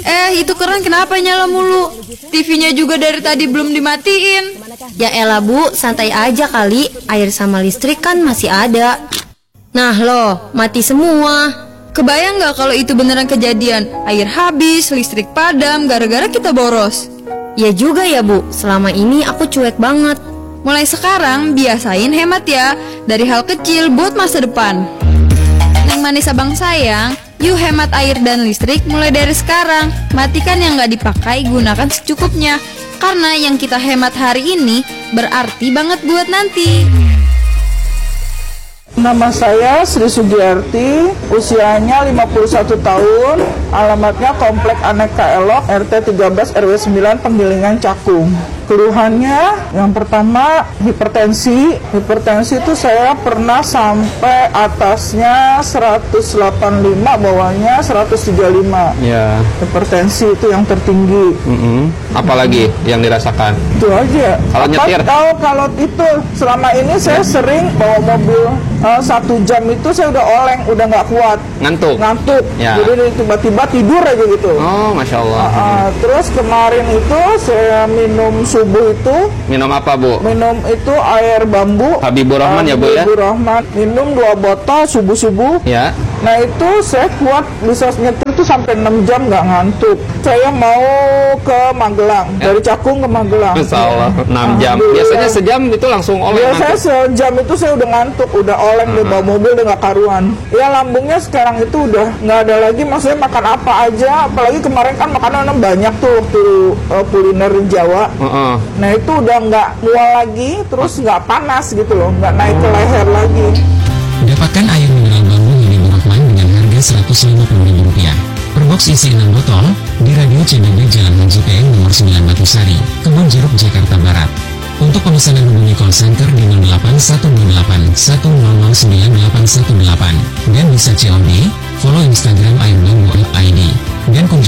Itu keran kenapa nyala mulu? TV-nya juga dari tadi belum dimatiin. Ya elah Bu, santai aja kali. Air sama listrik kan masih ada. Nah loh, mati semua. Kebayang gak kalau itu beneran kejadian? Air habis, listrik padam, gara-gara kita boros. Ya juga ya Bu, selama ini aku cuek banget. Mulai sekarang biasain hemat ya, dari hal kecil buat masa depan. Neng manis abang sayang, yuk hemat air dan listrik mulai dari sekarang. Matikan yang gak dipakai, gunakan secukupnya. Karena yang kita hemat hari ini berarti banget buat nanti. Nama saya Sri Sugiyarti, usianya 51 tahun, alamatnya Komplek Aneka Elok, RT 13 RW 9 Penggilingan Cakung. Keluhannya yang pertama hipertensi. Hipertensi itu saya pernah sampai atasnya 185, bawahnya 135. Ya. Hipertensi itu yang tertinggi. Apalagi yang dirasakan? Itu aja. Kalau nyetir? Kalau itu selama ini saya sering bawa mobil 1 jam itu saya udah oleng, udah nggak kuat. Ngantuk? Ya. Jadi tiba-tiba tidur aja gitu. Oh, Masya Allah. Terus kemarin itu saya minum subuh itu. Minum apa Bu? Minum itu air bambu Habibur Rahman ya Bu ya? Habibur Rahman. Minum 2 botol subuh-subuh. Ya. Nah itu saya kuat, bisa nyetir itu sampai 6 jam nggak ngantuk. Saya mau ke Magelang, dari Cakung ke Magelang. Insya Allah 6 jam. Biasanya sejam itu langsung oleng. Biasanya sejam itu saya udah ngantuk, udah oleng, udah bawa mobil, udah nggak karuan. Ya lambungnya sekarang itu udah nggak ada lagi, maksudnya makan apa aja. Apalagi kemarin kan makanan banyak tuh kuliner Jawa. Nah itu udah nggak mual lagi, terus nggak panas gitu loh, nggak naik ke leher lagi. Dapatkan air mineral bambu Habibur Rahman dengan harga Rp150.000 per box isi 6 botol di Radio CBB Jalan Haji PM nomor 9 Batu Sari, Kebon Jeruk, Jakarta Barat. Untuk pemesanan hubungi call center di 081281009818 dan bisa COD, follow Instagram airbambu.id dan